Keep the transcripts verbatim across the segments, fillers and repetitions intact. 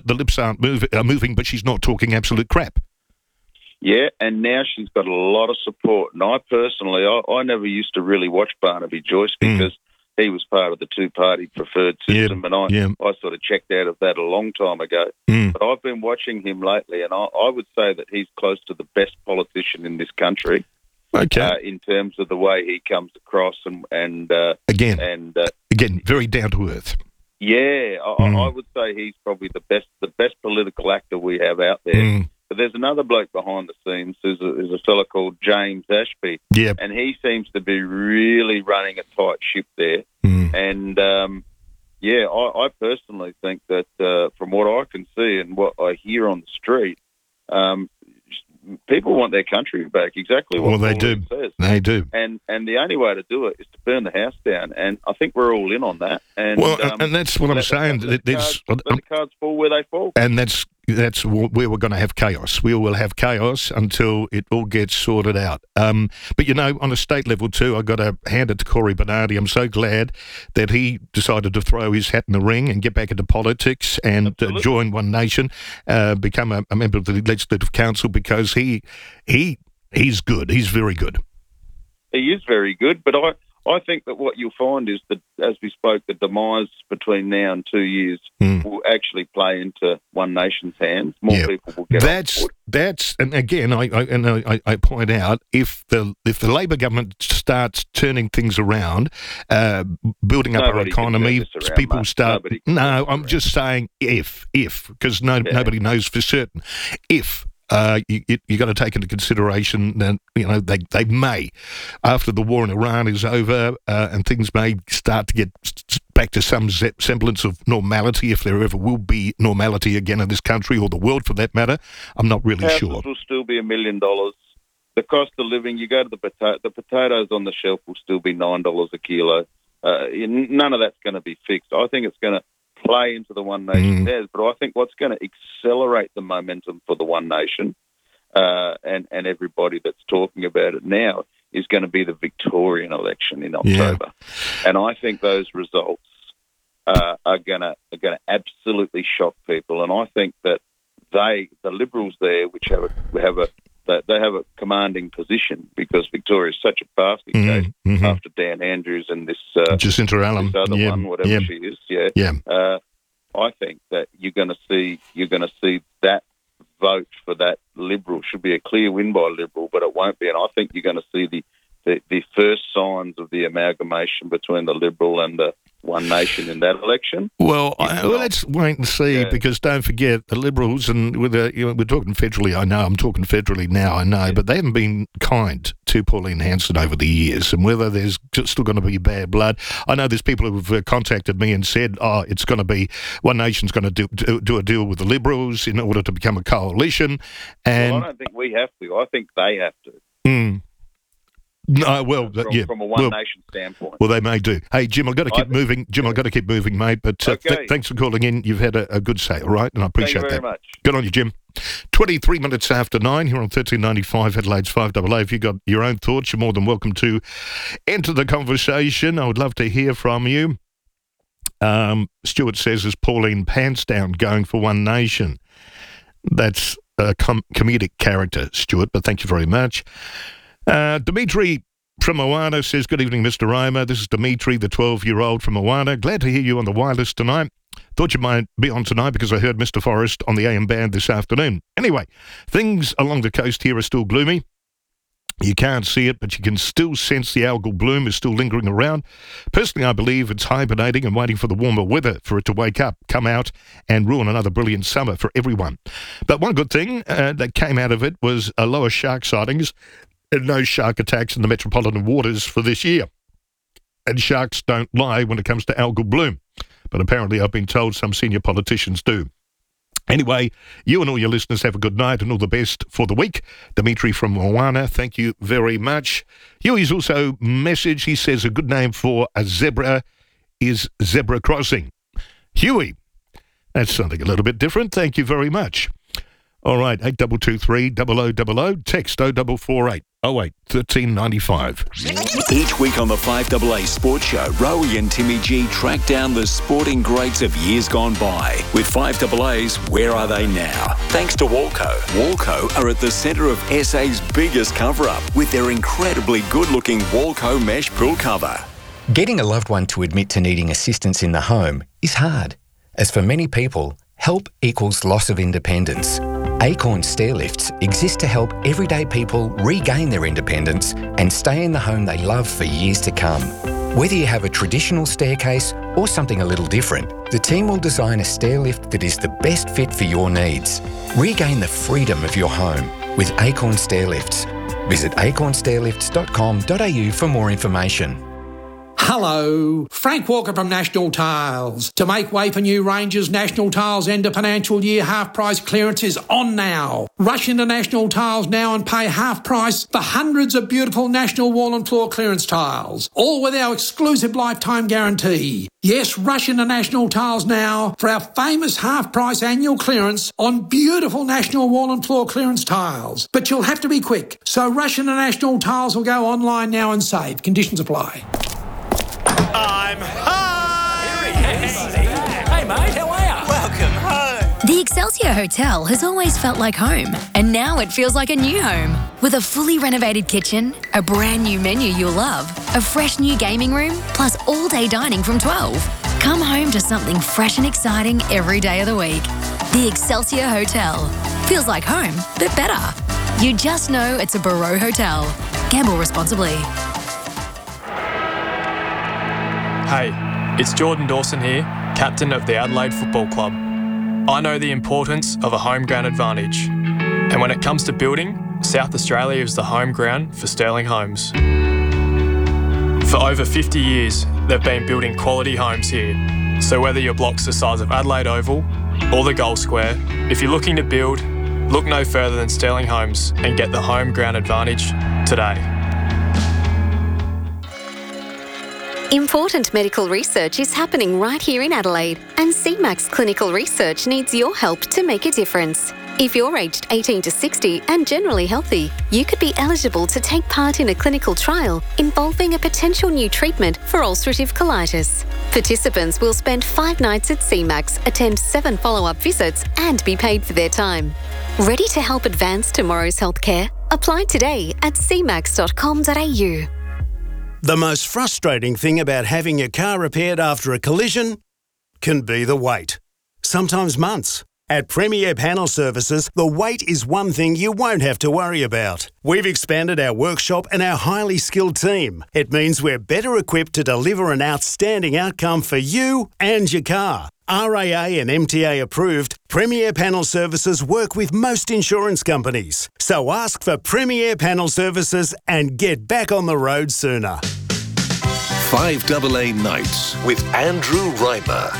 the lips aren't move, are moving, but she's not talking absolute crap. Yeah, and now she's got a lot of support. And I personally, I, I never used to really watch Barnaby Joyce because mm. he was part of the two-party preferred system, yeah, and I, yeah. I sort of checked out of that a long time ago. Mm. But I've been watching him lately, and I, I would say that he's close to the best politician in this country. Okay. Uh, in terms of the way he comes across, and and uh, again, and uh, again, very down to earth. Yeah, I, mm. I would say he's probably the best, the best political actor we have out there. Mm. But there's another bloke behind the scenes. There's a, there's a fellow called James Ashby, yep. and he seems to be really running a tight ship there. Mm. And um, yeah, I, I personally think that uh, from what I can see and what I hear on the street, um, people want their country back. Exactly what well, they Pauline do. says. They do. And and the only way to do it is to burn the house down. And I think we're all in on that. And well, um, and that's what I'm let, saying. Let, let, the cards, um, let the cards fall where they fall. And that's that's where we're going to have chaos. We will have chaos until it all gets sorted out. Um, but, you know, on a state level too, I've got to hand it to Cory Bernardi. I'm so glad that he decided to throw his hat in the ring and get back into politics and uh, join One Nation, uh, become a, a member of the Legislative Council, because he he he's good. He's very good. He is very good, but I, I think that what you'll find is that, as we spoke, the demise between now and two years mm. will actually play into One Nation's hands. More yeah. people will get that's, on board. That's and again, I, I and I, I point out, if the if the Labor government starts turning things around, uh, building up nobody our economy, around, people mate. start. Nobody no, I'm just saying if if because no yeah. nobody knows for certain if. Uh, you you got to take into consideration that, you know, they they may, after the war in Iran is over, uh, and things may start to get back to some semblance of normality, if there ever will be normality again in this country or the world for that matter. I'm not really Houses sure. will still be a million dollars. The cost of living, you go to the potato, the potatoes on the shelf will still be nine dollars a kilo. Uh, none of that's going to be fixed. I think it's going to play into the One Nation mm. has, but I think what's going to accelerate the momentum for the One Nation uh, and, and everybody that's talking about it now is going to be the Victorian election in October. Yeah. And I think those results uh, are going to are going to absolutely shock people. And I think that they, the Liberals there, which have a, have a they have a commanding position, because Victoria is such a basket mm, case mm-hmm. after Dan Andrews and this, uh, Jacinta Allen, this other yeah, one, whatever yeah. she is. Yeah, yeah. Uh, I think that you're going to see you're going to see that vote for that Liberal should be a clear win by Liberal, but it won't be. And I think you're going to see the, the, the first signs of the amalgamation between the Liberal and the One Nation in that election. Well, I, well let's wait and see, yeah. because don't forget the Liberals, and with a, you know, we're talking federally. I know I'm talking federally now. I know, yeah. but they haven't been kind to Pauline Hanson over the years, and whether there's still going to be bad blood. I know there's people who've uh, contacted me and said, "Oh, it's going to be One Nation's going to do, do do a deal with the Liberals in order to become a coalition." And well, I don't think we have to. I think they have to. Mm. No, well, from, yeah. from a One well, Nation standpoint. Well, they may do. Hey, Jim, I've got to keep I moving. Jim, yeah. I've got to keep moving, mate. But uh, okay. th- thanks for calling in. You've had a, a good say, all right? And I appreciate Thank you very that. much. Good on you, Jim. twenty-three minutes after nine here on thirteen ninety-five Adelaide's five A A. If you've got your own thoughts, you're more than welcome to enter the conversation. I would love to hear from you. Um, Stuart says, is Pauline Pantsdown going for One Nation? That's a com- comedic character, Stuart, but thank you very much. Uh, Dimitri from Moana says, good evening, Mister Reimer. This is Dimitri, the twelve-year-old from Moana. Glad to hear you on the wireless tonight. Thought you might be on tonight because I heard Mister Forrest on the A M band this afternoon. Anyway, things along the coast here are still gloomy. You can't see it, but you can still sense the algal bloom is still lingering around. Personally, I believe it's hibernating and waiting for the warmer weather for it to wake up, come out, and ruin another brilliant summer for everyone. But one good thing uh, that came out of it was a lower shark sightings and no shark attacks in the metropolitan waters for this year. And sharks don't lie when it comes to algal bloom. But apparently I've been told some senior politicians do. Anyway, you and all your listeners have a good night and all the best for the week. Dimitri from Moana, thank you very much. Huey's also messaged, he says a good name for a zebra is zebra crossing. Huey, that's something a little bit different. Thank you very much. All right, eight two two three, double oh double oh, text oh double four eight. oh eight thirteen ninety-five. Each week on the five A A Sports Show, Rowie and Timmy G track down the sporting greats of years gone by. With five A A's Where Are They Now? Thanks to Walco. Walco are at the centre of S A's biggest cover-up with their incredibly good-looking Walco mesh pool cover. Getting a loved one to admit to needing assistance in the home is hard, as for many people, help equals loss of independence. Acorn Stairlifts exist to help everyday people regain their independence and stay in the home they love for years to come. Whether you have a traditional staircase or something a little different, the team will design a stairlift that is the best fit for your needs. Regain the freedom of your home with Acorn Stairlifts. Visit acorn stairlifts dot com dot a u for more information. Hello, Frank Walker from National Tiles. To make way for new ranges, National Tiles end of financial year half price clearance is on now. Rush into National Tiles now and pay half price for hundreds of beautiful National wall and floor clearance tiles, all with our exclusive lifetime guarantee. Yes, rush into National Tiles now for our famous half price annual clearance on beautiful National wall and floor clearance tiles. But you'll have to be quick, so rush into National Tiles or go online now and save. Conditions apply. I'm home! Here he is. Hey, mate, how are you? Welcome home! The Excelsior Hotel has always felt like home, and now it feels like a new home. With a fully renovated kitchen, a brand new menu you'll love, a fresh new gaming room, plus all-day dining from twelve. Come home to something fresh and exciting every day of the week. The Excelsior Hotel. Feels like home, but better. You just know it's a Barreau Hotel. Gamble responsibly. Hey, it's Jordan Dawson here, captain of the Adelaide Football Club. I know the importance of a home ground advantage, and when it comes to building, South Australia is the home ground for Sterling Homes. For over fifty years, they've been building quality homes here, so whether your block's the size of Adelaide Oval or the Gold Square, if you're looking to build, look no further than Sterling Homes and get the home ground advantage today. Important medical research is happening right here in Adelaide, and C MAX Clinical Research needs your help to make a difference. If you're aged eighteen to sixty and generally healthy, you could be eligible to take part in a clinical trial involving a potential new treatment for ulcerative colitis. Participants will spend five nights at C MAX, attend seven follow-up visits and be paid for their time. Ready to help advance tomorrow's healthcare? Apply today at c max dot com dot a u. The most frustrating thing about having your car repaired after a collision can be the wait. Sometimes months. At Premier Panel Services, the wait is one thing you won't have to worry about. We've expanded our workshop and our highly skilled team. It means we're better equipped to deliver an outstanding outcome for you and your car. R A A and M T A approved, Premier Panel Services work with most insurance companies. So ask for Premier Panel Services and get back on the road sooner. five A A Nights with Andrew Reimer.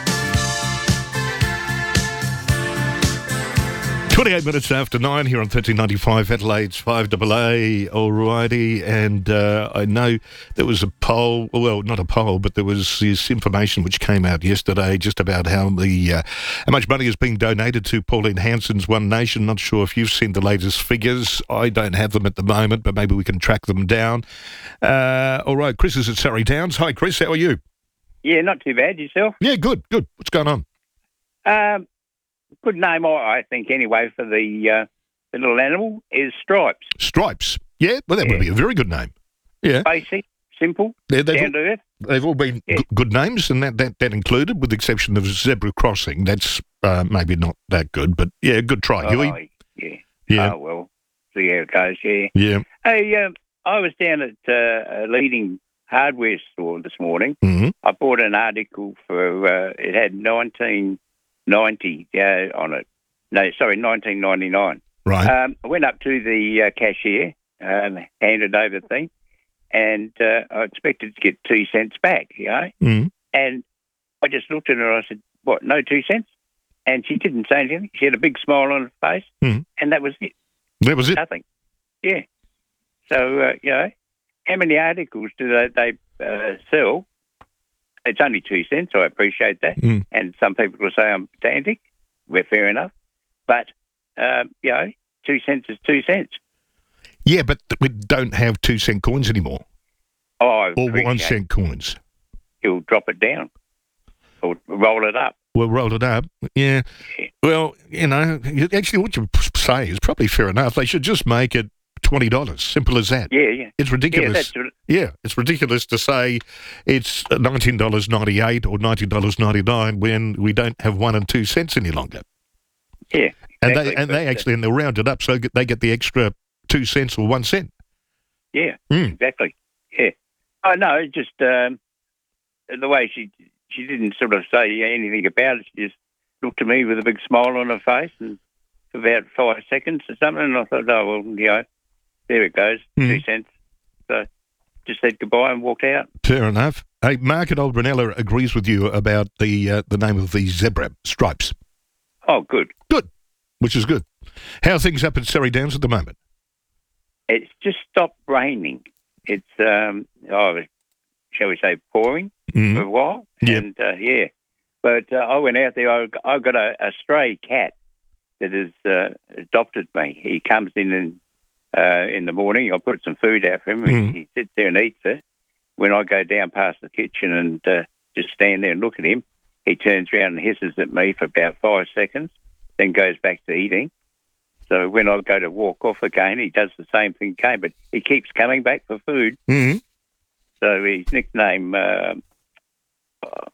twenty-eight minutes after nine here on thirteen ninety-five Adelaide's five A A. Alrighty, and uh, I know there was a poll, well, not a poll, but there was this information which came out yesterday just about how the uh, how much money is being donated to Pauline Hanson's One Nation. Not sure if you've seen the latest figures. I don't have them at the moment, but maybe we can track them down. Uh, all right, Chris is at Surrey Downs. Hi, Chris, how are you? Yeah, not too bad. Yourself? Yeah, good, good. What's going on? Um, good name, I think, anyway, for the, uh, the little animal is Stripes. Stripes. Yeah, well, that yeah. would be a very good name. Yeah. Basic, simple, yeah, down to earth. They've all been yeah. g- good names, and that, that, that included, with the exception of Zebra Crossing. That's uh, maybe not that good, but yeah, good try, oh, Huey. Yeah. Yeah. Oh, well, see how it goes, yeah. Yeah. Hey, um, I was down at uh, a leading hardware store this morning. Mm-hmm. I bought an article for, uh, it had nineteen ninety uh, on it. No, sorry, nineteen ninety-nine. Right. Um, I went up to the uh, cashier, um, handed over the thing, and uh, I expected to get two cents back, you know. Mm. And I just looked at her and I said, what, no two cents? And she didn't say anything. She had a big smile on her face, mm. and that was it. That was it? Nothing. Yeah. So, uh, you know, how many articles do they, they uh, sell? It's only two cents. I appreciate that. Mm. And some people will say I'm pedantic. We're fair enough. But, um, you know, two cents is two cents. Yeah, but th- we don't have two cent coins anymore. Oh, I or appreciate one cent coins. He'll drop it down or roll it up. We'll roll it up. Yeah. Yeah. Well, you know, you- actually, what you say is probably fair enough. They should just make it twenty dollars. Simple as that. Yeah, yeah. It's ridiculous. Yeah, that's what- Yeah, it's ridiculous to say it's nineteen dollars ninety-eight or nineteen dollars ninety-nine when we don't have one and two cents any longer. Yeah. And exactly, they and but, they uh, actually and they'll round it up so they get the extra two cents or one cent. Yeah, Mm. exactly. Yeah. I know, it's just um, the way she she didn't sort of say anything about it. She just looked at me with a big smile on her face and for about five seconds or something. And I thought, oh, well, you know, there it goes, Mm. two cents. So just said goodbye and walked out. Fair enough. Hey, Mark at Old Brunella agrees with you about the uh, the name of the zebra stripes. Oh, good. Good, which is good. How are things up at Surrey Downs at the moment? It's just stopped raining. It's, um, oh, shall we say, pouring Mhm. for a while. Yep. And, uh, yeah. But uh, I went out there. I, I got a, a stray cat that has uh, adopted me. He comes in and, uh, in the morning. I put some food out for him. Mhm. He, he sits there and eats it. When I go down past the kitchen and uh, just stand there and look at him, he turns around and hisses at me for about five seconds, then goes back to eating. So when I go to walk off again, he does the same thing again, but he keeps coming back for food. Mm-hmm. So his nickname, uh, uh,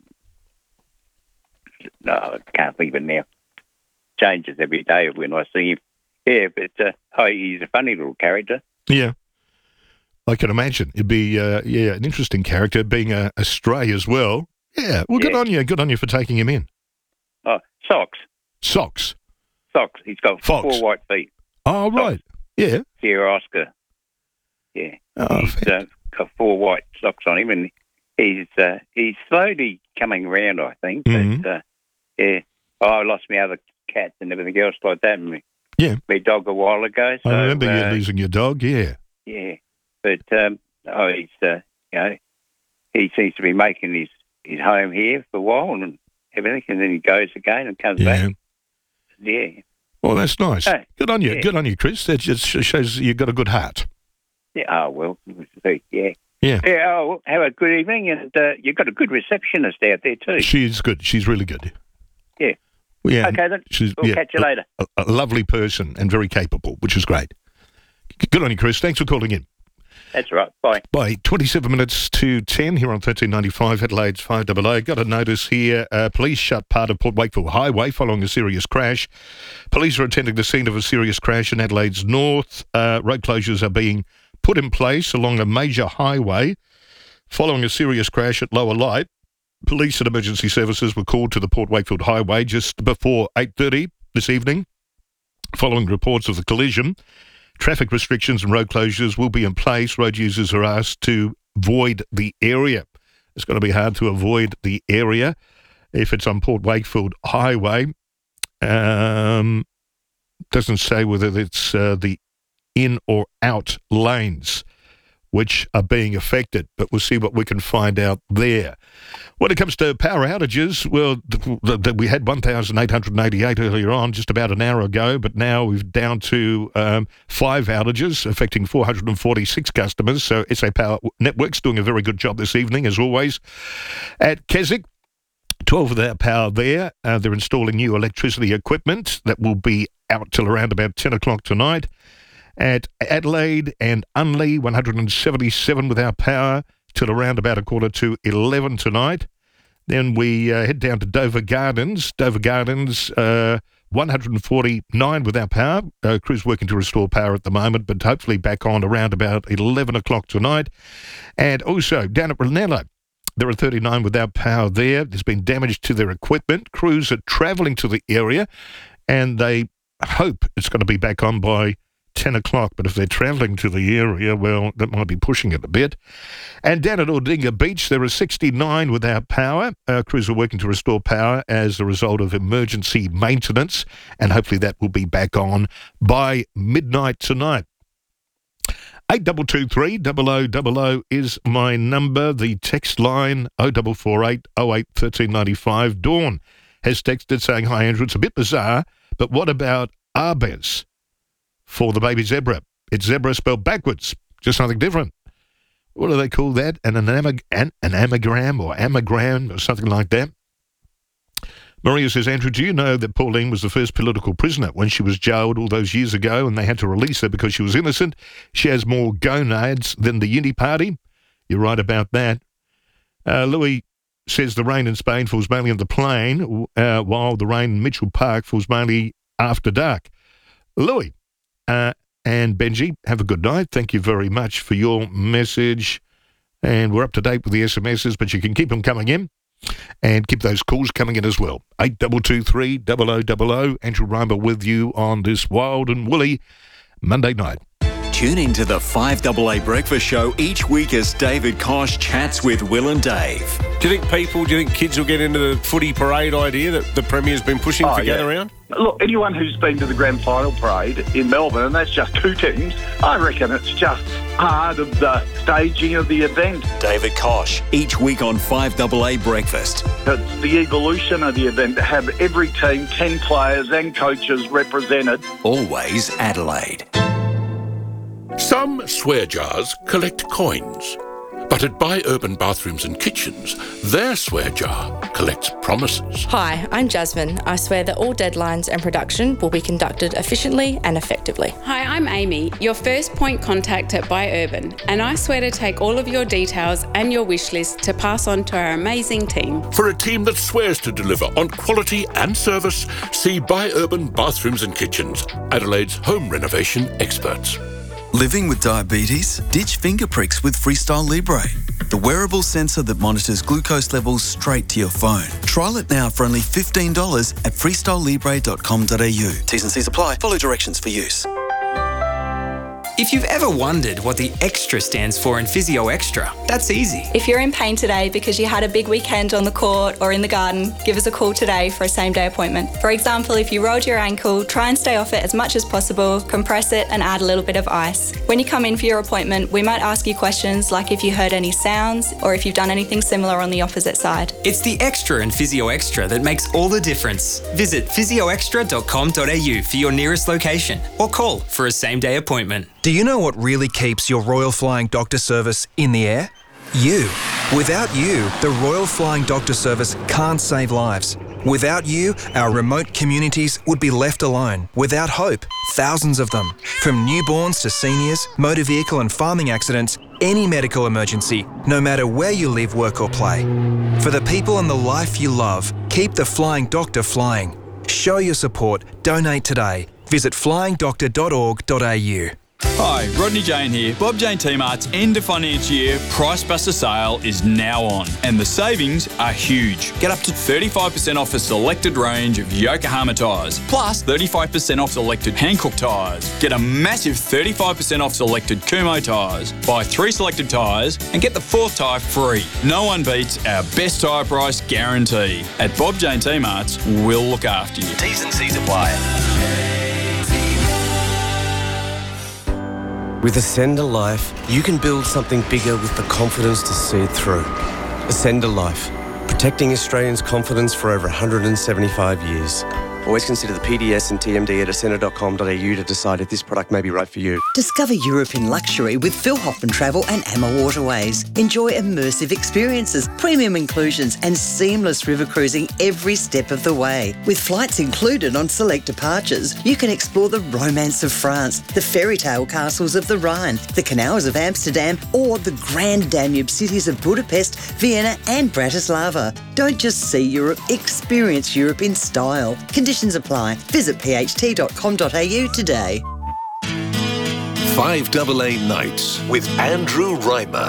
no, I can't think of it now. Changes every day when I see him. Yeah, but uh, oh, he's a funny little character. Yeah. I can imagine. It'd be, uh, yeah, an interesting character, being a, a stray as well. Yeah, well, good Yeah. on you. Good on you for taking him in. Oh, Socks. Socks. Socks. He's got Fox. four white feet. Oh, right. Yeah. Sierra Oscar. Yeah. Oh, he's uh, got four white socks on him, and he's uh, he's slowly coming around, I think. Mhm. But, uh, yeah. Oh, I lost my other cats and everything else like that. And my, Yeah. my dog a while ago. So, I remember uh, you losing your dog, yeah. Yeah. But, um, oh, he's, uh, you know, he seems to be making his, his home here for a while and everything, and then he goes again and comes Yeah. back. Yeah. Well, that's nice. Hey, Good on you. yeah. Good on you, Chris. That just sh- shows you've got a good heart. Yeah. Oh, well, yeah. Yeah. Yeah, oh, well, have a good evening, and uh, you've got a good receptionist out there too. She's good. She's really good. Yeah. Yeah. Okay, then. She's, We'll yeah, catch you later. A, a lovely person and very capable, which is great. Good on you, Chris. Thanks for calling in. That's right. Bye. By twenty-seven minutes to ten here on thirteen ninety-five, Adelaide's five A A. Got a notice here. Uh, police shut part of Port Wakefield Highway following a serious crash. Police are attending the scene of a serious crash in Adelaide's north. Uh, road closures are being put in place along a major highway following a serious crash at Lower Light. Police and emergency services were called to the Port Wakefield Highway just before eight thirty this evening following reports of the collision. Traffic restrictions and road closures will be in place. Road users are asked to avoid the area. It's going to be hard to avoid the area if it's on Port Wakefield Highway. Um, doesn't say whether it's uh, the in or out lanes which are being affected, but we'll see what we can find out there. When it comes to power outages, well, th- th- th- we had one thousand eight hundred eighty-eight earlier on, just about an hour ago, but now we've down to um, five outages affecting four hundred forty-six customers. So S A Power Networks doing a very good job this evening, as always. At Keswick, twelve without power there. Uh, they're installing new electricity equipment that will be out till around about ten o'clock tonight. At Adelaide and Unley, one hundred seventy-seven without power till around about a quarter to eleven tonight. Then we uh, head down to Dover Gardens. Dover Gardens, uh, one hundred forty-nine without power. Uh, crew's working to restore power at the moment, but hopefully back on around about eleven o'clock tonight. And also down at Ranella, there are thirty-nine without power there. There's been damage to their equipment. Crews are travelling to the area, and they hope it's going to be back on by ten o'clock, but if they're travelling to the area, well, that might be pushing it a bit. And down at Aldinga Beach, there are sixty-nine without power. Uh, crews are working to restore power as a result of emergency maintenance, and hopefully that will be back on by midnight tonight. eight two two three, double oh double oh is my number. The text line, oh four four eight, oh eight, one three nine five. Dawn has texted saying, "Hi Andrew, it's a bit bizarre, but what about Arbes for the baby zebra? It's zebra spelled backwards, just something different. What do they call that? An, an, an, an anagram or amagram or something like that? Maria says, Andrew, do you know that Pauline was the first political prisoner when she was jailed all those years ago and they had to release her because she was innocent? She has more gonads than the Uni Party. You're right about that. Uh, Louis says the rain in Spain falls mainly on the plain, uh, while the rain in Mitchell Park falls mainly after dark. Louis uh, and Benji, have a good night. Thank you very much for your message. And we're up to date with the S M Ses, but you can keep them coming in and keep those calls coming in as well. eight two two three, double oh double oh. Andrew Reimer with you on this wild and woolly Monday night. Tune into the five A A Breakfast Show each week as David Kosh chats with Will and Dave. Do you think people, do you think kids will get into the footy parade idea that the Premier's been pushing oh, for yeah. Gather Round? Look, anyone who's been to the grand final parade in Melbourne, and that's just two teams, I reckon it's just part of the staging of the event. David Kosh, each week on five A A Breakfast. It's the evolution of the event to have every team, ten players and coaches represented. Always Adelaide. Some swear jars collect coins, but at Buy Urban Bathrooms and Kitchens, their swear jar collects promises. Hi, I'm Jasmine. I swear that all deadlines and production will be conducted efficiently and effectively. Hi, I'm Amy, your first point contact at Buy Urban, and I swear to take all of your details and your wish list to pass on to our amazing team. For a team that swears to deliver on quality and service, see Buy Urban Bathrooms and Kitchens, Adelaide's home renovation experts. Living with diabetes? Ditch finger pricks with Freestyle Libre, the wearable sensor that monitors glucose levels straight to your phone. Trial it now for only fifteen dollars at freestyle libre dot com dot a u. T's and C's apply. Follow directions for use. If you've ever wondered what the extra stands for in Physio Extra, that's easy. If you're in pain today because you had a big weekend on the court or in the garden, give us a call today for a same-day appointment. For example, if you rolled your ankle, try and stay off it as much as possible, compress it and add a little bit of ice. When you come in for your appointment, we might ask you questions like if you heard any sounds or if you've done anything similar on the opposite side. It's the extra in Physio Extra that makes all the difference. Visit physio extra dot com dot a u for your nearest location or call for a same-day appointment. Do you know what really keeps your Royal Flying Doctor Service in the air? You. Without you, the Royal Flying Doctor Service can't save lives. Without you, our remote communities would be left alone, without hope, thousands of them. From newborns to seniors, motor vehicle and farming accidents, any medical emergency, no matter where you live, work or play. For the people and the life you love, keep the Flying Doctor flying. Show your support. Donate today. Visit flying doctor dot org dot a u. Hi, Rodney Jane here. Bob Jane T-Mart's end of financial year Price Buster sale is now on, and the savings are huge. Get up to thirty-five percent off a selected range of Yokohama tyres, plus thirty-five percent off selected Hankook tyres. Get a massive thirty-five percent off selected Kumho tyres. Buy three selected tyres and get the fourth tyre free. No one beats our best tyre price guarantee. At Bob Jane T-Mart's, we'll look after you. T's and C's apply. With Ascender Life, you can build something bigger with the confidence to see it through. Ascender Life, protecting Australians' confidence for over one hundred seventy-five years. Always consider the P D S and T M D at ascender dot com dot a u to decide if this product may be right for you. Discover Europe in luxury with Phil Hoffman Travel and Amma Waterways. Enjoy immersive experiences, premium inclusions and seamless river cruising every step of the way. With flights included on select departures, you can explore the romance of France, the fairy tale castles of the Rhine, the canals of Amsterdam or the grand Danube cities of Budapest, Vienna and Bratislava. Don't just see Europe, experience Europe in style. Conditions apply. Visit p h t dot com dot a u today. five A A Nights with Andrew Reimer.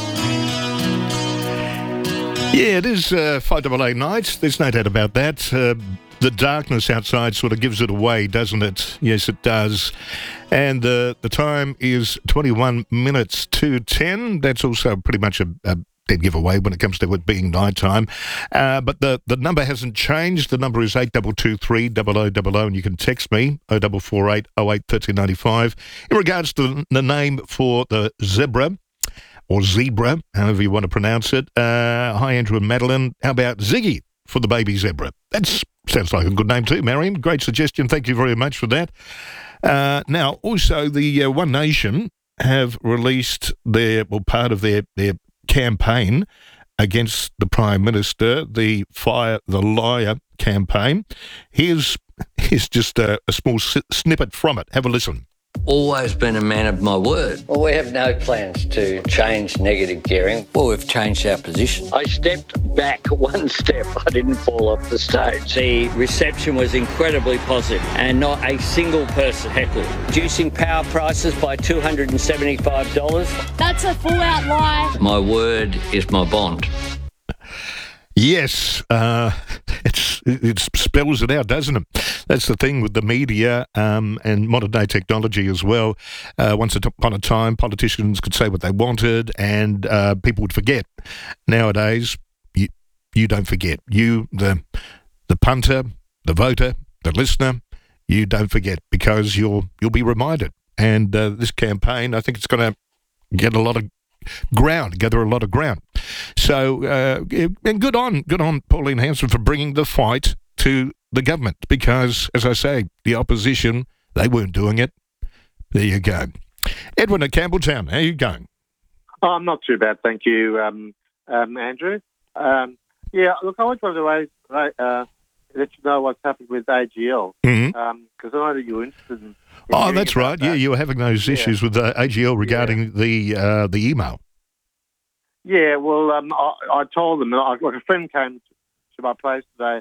Yeah, it is uh, five A A nights. There's no doubt about that. Uh, the darkness outside sort of gives it away, doesn't it? Yes, it does. And uh, the time is twenty-one minutes to ten. That's also pretty much a... a dead giveaway when it comes to it being night time. Uh, but the, the number hasn't changed. The number is eight two two three, double oh double oh, and you can text me, oh four four eight, oh eight, one three nine five. In regards to the name for the zebra, or zebra, however you want to pronounce it. Uh, hi, Andrew and Madeline. How about Ziggy for the baby zebra? That's Sounds like a good name too, Marion. Great suggestion. Thank you very much for that. Uh, now, also, the uh, One Nation have released their, well, part of their, their campaign against the Prime Minister, the Fire the Liar campaign. Here's, here's just a, a small s- snippet from it. Have a listen. Always been a man of my word. Well, we have no plans to change negative gearing. Well, we've changed our position. I stepped back one step. I didn't fall off the stage. The reception was incredibly positive and not a single person heckled. Reducing power prices by two hundred seventy-five dollars. That's a full-out lie. My word is my bond. Yes, uh, it's, it spells it out, doesn't it? That's the thing with the media um, and modern-day technology as well. Uh, once upon a time, politicians could say what they wanted and uh, people would forget. Nowadays, you, you don't forget. You, the the punter, the voter, the listener, you don't forget because you'll you'll be reminded. And uh, this campaign, I think it's going to get a lot of ground, gather a lot of ground. So, uh, and good on, good on Pauline Hanson for bringing the fight to the government because, as I say, the opposition, they weren't doing it. There you go. Edwin at Campbelltown, how are you going? Oh, I'm not too bad, thank you, um, um, Andrew. Um, yeah, look, I just wanted to raise, uh, let you know what's happening with A G L because Mhm. um, I know that you're interested in. in Oh, hearing that's about right. that. Yeah, you were having those Yeah. issues with uh, A G L regarding the uh, the email. Yeah, well, um, I, I told them, I, like a friend came to my place today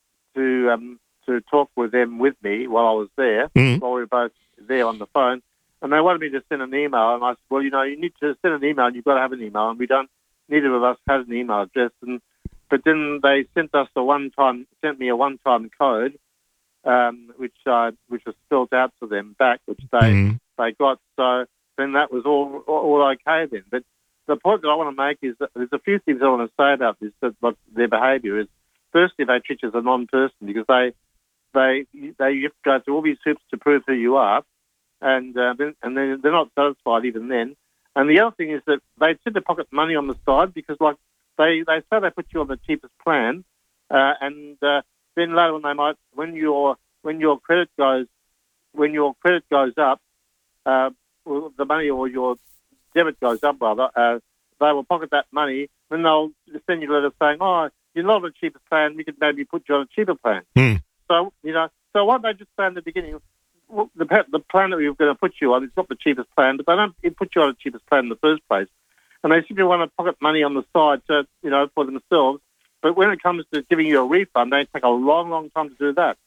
to um, to talk with them with me while I was there, Mhm. while we were both there on the phone, and they wanted me to send an email, and I said, well, you know, you need to send an email, and you've got to have an email, and we don't, neither of us has an email address, and but then they sent us a one-time, sent me a one-time code, um, which uh, which was spelled out to them back, which they Mhm. they got, so then that was all all okay then, but the point that I want to make is that there's a few things I want to say about this, that what their behaviour is. Firstly, they treat you as a non-person because they they they you have to go through all these hoops to prove who you are, and uh, then, and then they're not satisfied even then. And the other thing is that they tend to pocket money on the side because, like, they, they say they put you on the cheapest plan, uh, and uh, then later on they might when your when your credit goes when your credit goes up, uh, well, the money or your debit goes up, rather, uh, they will pocket that money, then they'll send you a letter saying, oh, you're not on the cheapest plan, we could maybe put you on a cheaper plan. Mm. So, you know, so why don't they just say in the beginning, well, the, the plan that we were going to put you on is not the cheapest plan, but they don't put you on the cheapest plan in the first place. And they simply want to pocket money on the side to, you know, for themselves. But when it comes to giving you a refund, they take a long, long time to do that.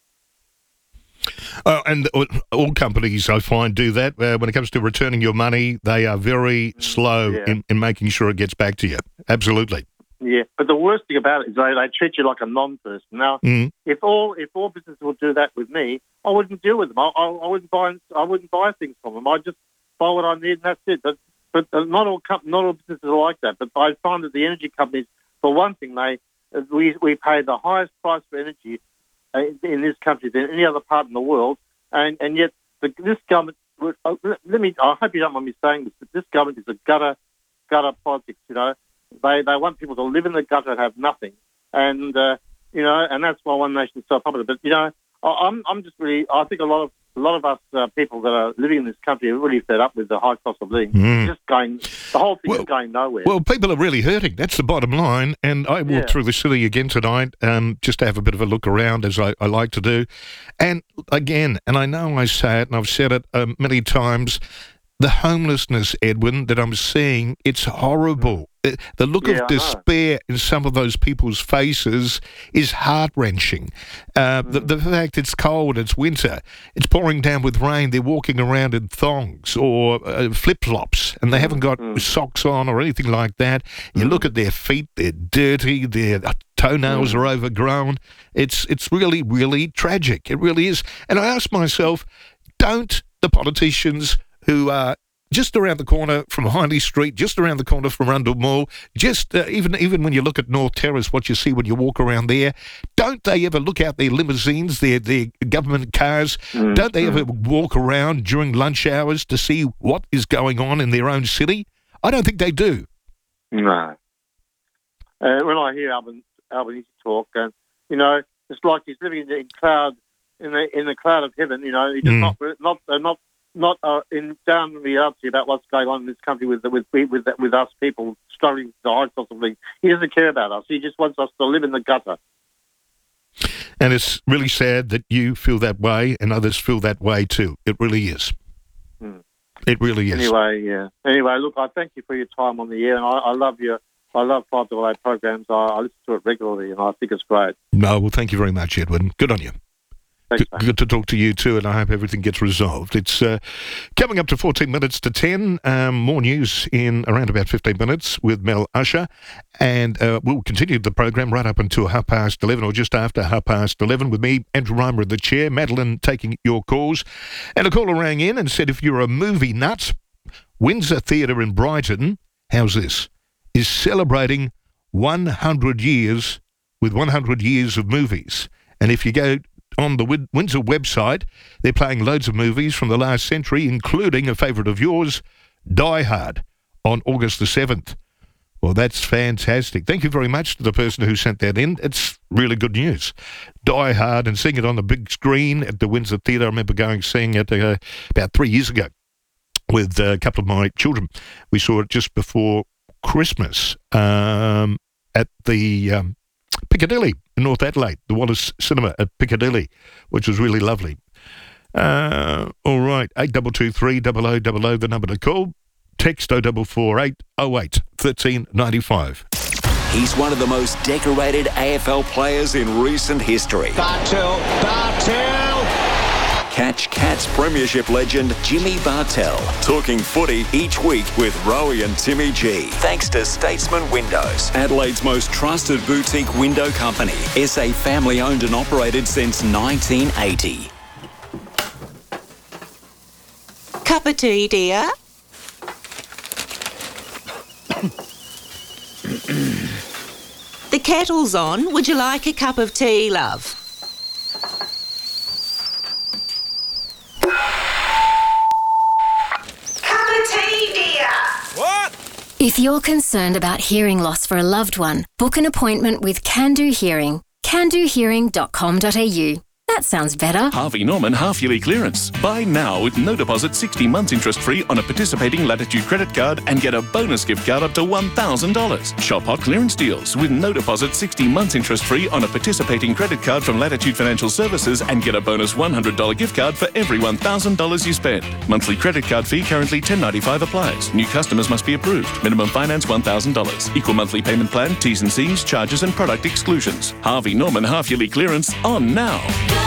Uh, and all- all companies, I find, do that. Uh, when it comes to returning your money, they are very slow Yeah. in, in making sure it gets back to you. Absolutely. Yeah, but the worst thing about it is they, they treat you like a non-person. Now, Mm. if all if all businesses would do that with me, I wouldn't deal with them. I, I, I wouldn't buy I wouldn't buy things from them. I'd just buy what I need, and that's it. But but uh, not all com- not all businesses are like that. But I find that the energy companies, for one thing, they uh, we we pay the highest price for energy uh, in this country than any other part in the world, and and yet the, this government. would- Uh, let me. I hope you don't mind me saying this, but this government is a gutter gutter politics. You know. They they want people to live in the gutter and have nothing, and uh, you know, and that's why One Nation is so popular. But you know, I, I'm I'm just really I think a lot of a lot of us uh, people that are living in this country are really fed up with the high cost of living. Mm. It's just going, the whole thing is going nowhere. Well, people are really hurting. That's the bottom line. And I walked Yeah. through the city again tonight um, just to have a bit of a look around, as I, I like to do. And again, and I know I say it, and I've said it um, many times, the homelessness, Edwin, that I'm seeing, it's horrible. Uh, The look Yeah, I know. of despair in some of those people's faces is heart-wrenching. Uh, the, the fact it's cold, it's winter, it's pouring down with rain, they're walking around in thongs or uh, flip-flops, and they haven't got socks on or anything like that. You look at their feet, they're dirty, their toenails are overgrown. It's, it's really, really tragic. It really is. And I ask myself, don't the politicians who are just around the corner from Hindley Street, just around the corner from Rundle Mall, just uh, even even when you look at North Terrace, what you see when you walk around there, don't they ever look out their limousines, their their government cars? Mm, Don't they mm. ever walk around during lunch hours to see what is going on in their own city? I don't think they do. No. Uh, when I hear Alban, Albanese talk, uh, you know, it's like he's living in the cloud, in the in the cloud of heaven. You know, he's just Mm. not not uh, not not uh, in down reality about what's going on in this country with with with with us people struggling with the high cost of living. He doesn't care about us. He just wants us to live in the gutter. And it's really sad that you feel that way and others feel that way too. It really is. Hmm. It really is. Anyway, yeah. Anyway, look, I thank you for your time on the air, and I, I love your, I love five double A programs. I, I listen to it regularly, and I think it's great. No, well, thank you very much, Edwin. Good on you. Thanks, Good, good to talk to you too, and I hope everything gets resolved. It's uh, coming up to fourteen minutes to ten. Um, more news in around about fifteen minutes with Mel Usher, and uh, we'll continue the program right up until half past eleven, or just after half past eleven, with me, Andrew Reimer, in the chair, Madeline taking your calls. And a caller rang in and said, if you're a movie nut, Windsor Theatre in Brighton, how's this, is celebrating one hundred years with one hundred years of movies. And if you go on the Win- Windsor website, they're playing loads of movies from the last century, including a favourite of yours, Die Hard, on August the seventh. Well, that's fantastic. Thank you very much to the person who sent that in. It's really good news. Die Hard, and seeing it on the big screen at the Windsor Theatre. I remember going seeing it uh, about three years ago with uh, a couple of my children. We saw it just before Christmas um, at the um, Piccadilly in North Adelaide, the Wallace Cinema at Piccadilly, which was really lovely. Uh, all right, eight two two three, double oh double oh, the number to call. Text oh four four eight oh eight thirteen ninety-five. He's one of the most decorated A F L players in recent history. Bartel, Bartel! Catch Cats Premiership legend Jimmy Bartel talking footy each week with Rowie and Timmy G. Thanks to Statesman Windows, Adelaide's most trusted boutique window company. S A family owned and operated since nineteen eighty. Cup of tea, dear? The kettle's on. Would you like a cup of tea, love? If you're concerned about hearing loss for a loved one, book an appointment with Can Do Hearing. can do hearing dot com dot a u. That sounds better. Harvey Norman half-yearly clearance. Buy now with no deposit, sixty months interest-free on a participating Latitude credit card and get a bonus gift card up to one thousand dollars. Shop hot clearance deals with no deposit, sixty months interest-free on a participating credit card from Latitude Financial Services and get a bonus one hundred dollars gift card for every one thousand dollars you spend. Monthly credit card fee currently ten dollars ninety-five applies. New customers must be approved. Minimum finance one thousand dollars. Equal monthly payment plan, T's and C's, charges and product exclusions. Harvey Norman half-yearly clearance on now.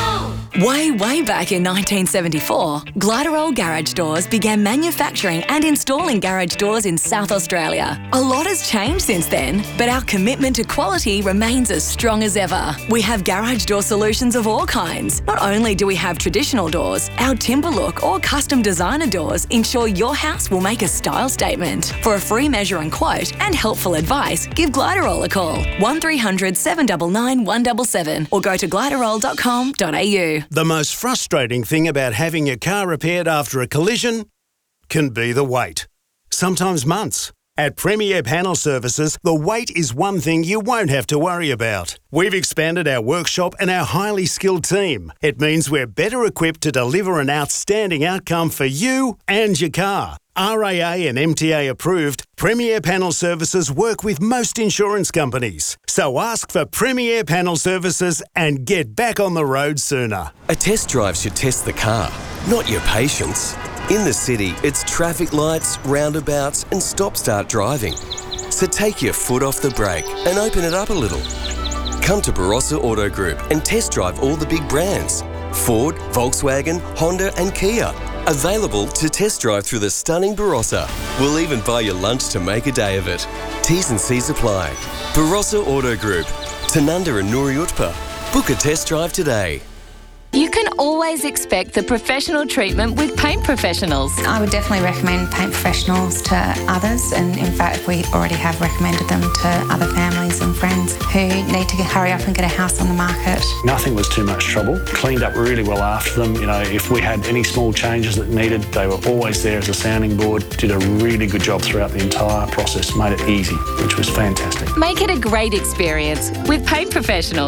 Way, way back in nineteen seventy-four, Gliderol Garage Doors began manufacturing and installing garage doors in South Australia. A lot has changed since then, but our commitment to quality remains as strong as ever. We have garage door solutions of all kinds. Not only do we have traditional doors, our timber look or custom designer doors ensure your house will make a style statement. For a free measure and quote and helpful advice, give Gliderol a call, one three hundred, seven nine nine, one seven seven, or go to gliderol dot com dot a u. The most frustrating thing about having your car repaired after a collision can be the wait. Sometimes months. At Premier Panel Services, the wait is one thing you won't have to worry about. We've expanded our workshop and our highly skilled team. It means we're better equipped to deliver an outstanding outcome for you and your car. R A A and M T A approved, Premier Panel Services work with most insurance companies. So ask for Premier Panel Services and get back on the road sooner. A test drive should test the car, not your patience. In the city, it's traffic lights, roundabouts and stop-start driving. So take your foot off the brake and open it up a little. Come to Barossa Auto Group and test drive all the big brands. Ford, Volkswagen, Honda and Kia. Available to test drive through the stunning Barossa. We'll even buy you lunch to make a day of it. T's and C's apply. Barossa Auto Group. Tanunda and Nuriutpa. Book a test drive today. You can always expect the professional treatment with Paint Professionals. I would definitely recommend Paint Professionals to others, and in fact we already have recommended them to other families and friends who need to hurry up and get a house on the market. Nothing was too much trouble. Cleaned up really well after them. You know, if we had any small changes that needed, they were always there as a sounding board. Did a really good job throughout the entire process. Made it easy, which was fantastic. Make it a great experience with Paint Professionals.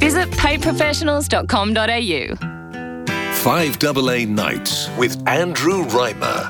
Visit paint professionals dot com dot a u. five double A Nights with Andrew Reimer.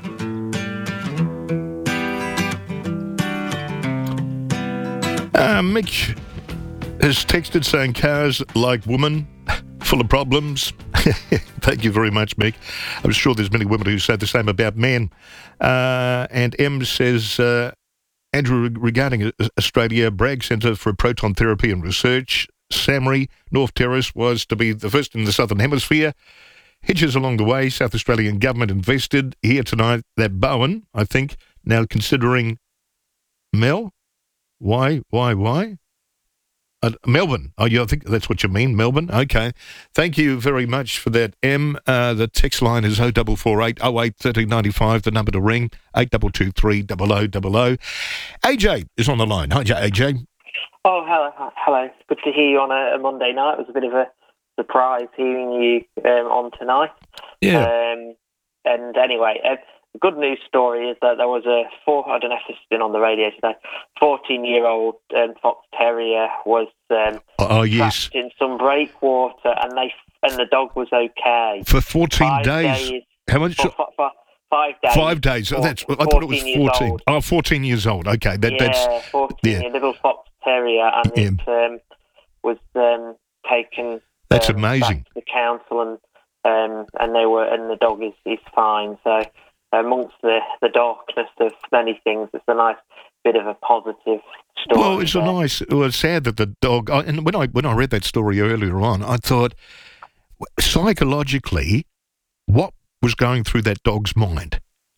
Uh, Mick has texted saying cars like women, full of problems. Thank you very much, Mick. I'm sure there's many women who say the same about men. Uh, and M says, uh, Andrew, regarding Australia, Bragg Centre for Proton Therapy and Research, SAMRI, North Terrace, was to be the first in the Southern Hemisphere. Hitches along the way, South Australian government invested here tonight that Bowen, I think, now considering Mel. Why, why, why? Uh, Melbourne. Oh, yeah, I think that's what you mean, Melbourne. Okay. Thank you very much for that, M. Uh, the text line is oh four four eight, oh eight, one three nine five, the number to ring, eight two two three, zero zero zero zero. A J is on the line. Hi, A J. Oh, hello. Hello. Good to hear you on a, a Monday night. It was a bit of a surprise hearing you um, on tonight. Yeah. Um, and anyway, uh, the good news story is that there was a four, I don't know if this has been on the radio today, fourteen-year-old um, Fox Terrier was um, oh, yes. trapped in some breakwater, and they and the dog was okay. For fourteen five days. days. How much? For, for, for five days. Five days. Oh, that's, I thought it was fourteen. Oh, fourteen years old. Okay. That, yeah, that's, fourteen, yeah. a little Fox Terrier, and Yeah. it um, was um, taken That's um, amazing. back to the council, and um, and they were, and the dog is, is fine. So amongst the, the darkness of many things, it's a nice bit of a positive story. Well, it's there. a nice. It was sad that the dog. I, and when I when I read that story earlier on, I thought psychologically, what was going through that dog's mind?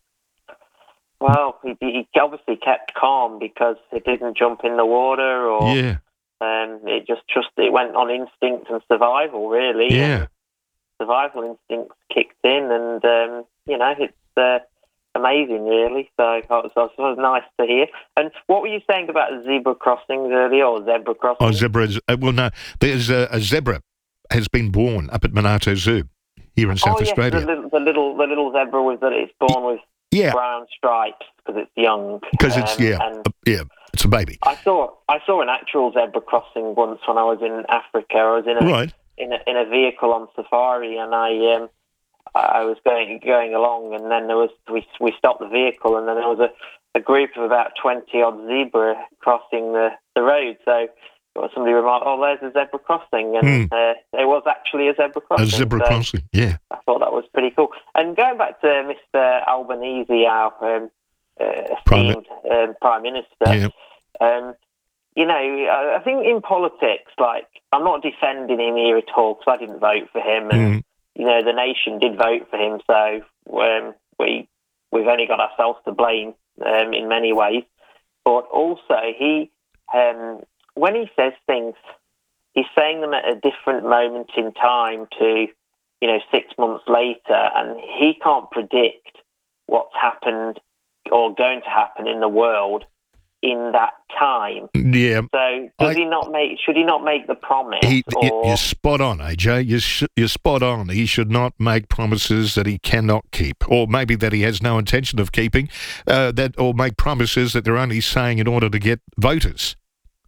Well, he, he obviously kept calm because it didn't jump in the water, or Yeah. um, it just just it went on instinct and survival, really. Yeah. And survival instincts kicked in, and um, you know it's uh, amazing, really. So it was, it was nice to hear. And what were you saying about zebra crossings earlier, or zebra crossings? Oh, zebras. Uh, well, no, there's a, a zebra has been born up at Monarto Zoo here in South oh, yes, Australia. the little, the little the little zebra with that it's born with Yeah. brown stripes because it's young. Because it's Um, yeah, and uh, yeah, it's a baby. I saw I saw an actual zebra crossing once when I was in Africa. I was in a Right. in a, in a vehicle on safari, and I um I was going going along, and then there was we we stopped the vehicle, and then there was a, a group of about twenty odd zebra crossing the, the road. So somebody remarked, "Oh, there's a zebra crossing," and Hmm. uh, it was actually a zebra crossing. A zebra So crossing, yeah. I thought that was pretty cool. And going back to Mister Albanese, our um, uh, Prime- esteemed um, Prime Minister, Yeah. um, you know, I, I think in politics, like, I'm not defending him here at all because I didn't vote for him, and Mm. you know, the nation did vote for him, so um, we we've only got ourselves to blame um, in many ways. But also, he um, when he says things, he's saying them at a different moment in time to, you know, six months later, and he can't predict what's happened or going to happen in the world in that time. Yeah. So does I- he not make? Should he not make the promise? He, y- or you're spot on, A J. You're, sh- you're spot on. He should not make promises that he cannot keep, or maybe that he has no intention of keeping, uh, that or make promises that they're only saying in order to get voters.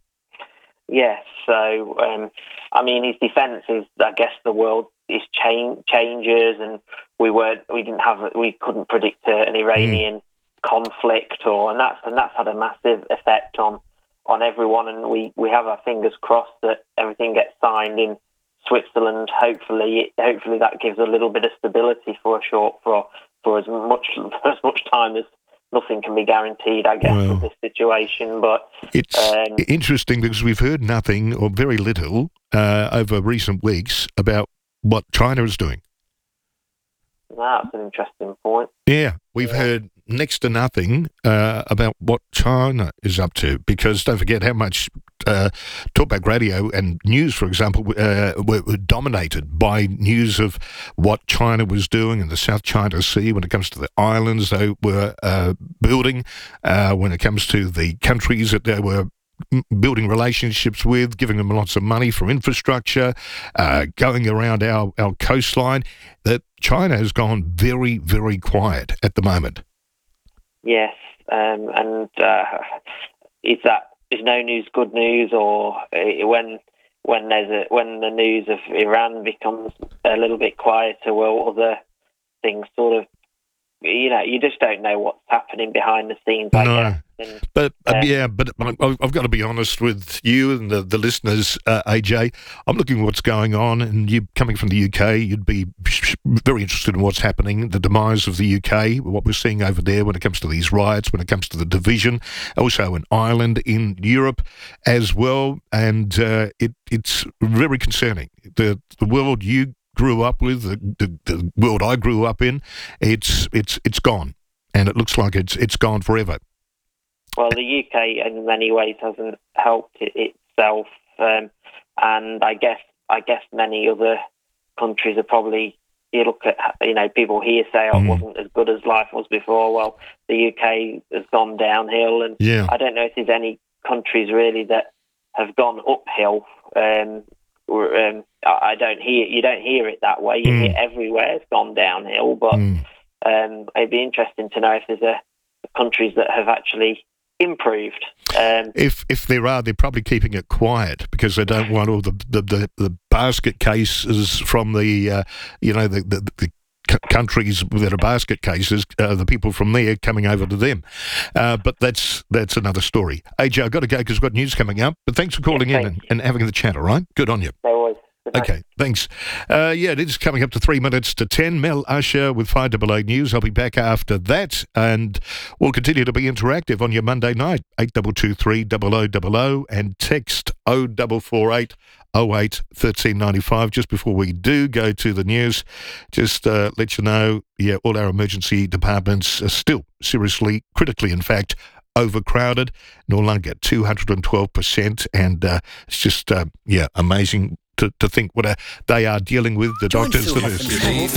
yes. So um, I mean, his defence is, I guess, the world is change changes, and we weren't, we didn't have, we couldn't predict uh, an Iranian conflict, or and that's and that's had a massive effect on on everyone, and we, we have our fingers crossed that everything gets signed in Switzerland. Hopefully, hopefully that gives a little bit of stability for a short for for as much for as much time as nothing can be guaranteed, I guess, Well, with this situation. But It's um, interesting because we've heard nothing or very little uh, over recent weeks about what China is doing. that's an interesting point. Yeah, we've heard next to nothing uh, about what China is up to, because don't forget how much uh, talkback radio and news, for example, uh, were, were dominated by news of what China was doing in the South China Sea when it comes to the islands they were uh, building, uh, when it comes to the countries that they were building relationships with, giving them lots of money for infrastructure, uh, going around our, our coastline, that China has gone very, very quiet at the moment. Yes, um, and uh, is that is no news good news, or uh, when when there's a, when the news of Iran becomes a little bit quieter, well, other things sort of, you know, you just don't know what's happening behind the scenes, I No. guess. And, But uh, uh, yeah, but I- I've got to be honest with you and the, the listeners, uh, A J. I'm looking at what's going on, and you coming from the U K, you'd be very interested in what's happening, the demise of the U K, what we're seeing over there when it comes to these riots, when it comes to the division, also in Ireland, in Europe as well, and uh, it it's very concerning. The the world you grew up with, the, the, the world I grew up in, it's it's it's gone, and it looks like it's it's gone forever. Well, the U K in many ways hasn't helped it itself, um, and I guess I guess many other countries are probably. You look at, you know, people here say, "Oh, it wasn't as good as life was before." Well, the U K has gone downhill, and Yeah. I don't know if there's any countries really that have gone uphill. Um, or, um, I I don't hear you don't hear it that way. You Mm. hear everywhere it's gone downhill, but Mm. um, it'd be interesting to know if there's a countries that have actually improved. Um, If if there are, they're probably keeping it quiet because they don't want all the the, the, the basket cases from the uh, you know the the, the c- countries that are basket cases, uh, the people from there coming over to them. Uh, but that's that's another story. A J, I've got to go because we've got news coming up. But thanks for calling in and, and having the chat. All right, good on you. no worries. Okay, thanks. Uh, yeah, it is coming up to three minutes to ten. Mel Usher with five double A News. I'll be back after that, and we'll continue to be interactive on your Monday night. eight two two three double O double O and text oh four four eight oh eight thirteen ninety-five. Just before we do go to the news, just uh, let you know, yeah, all our emergency departments are still seriously, critically, in fact, overcrowded. No longer at two hundred twelve percent, and uh, it's just, uh, yeah, amazing. To, to think what uh, they are dealing with, the Join doctors, Phil the Hoffman nurses. Travel